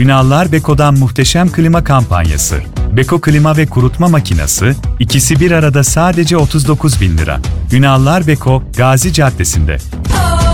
Ünallar Beko'dan muhteşem klima kampanyası. Beko klima ve kurutma makinesi, ikisi bir arada sadece 39.000 lira. Ünallar Beko, Gazi Caddesi'nde.